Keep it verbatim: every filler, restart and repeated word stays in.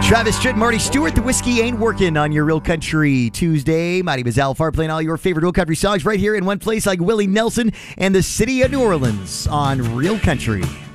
Travis Tritt and Marty Stewart, The Whiskey Ain't Working on your Real Country Tuesday. My name is Al Farr, playing all your favorite Real Country songs right here in one place, like Willie Nelson and the City of New Orleans on Real Country.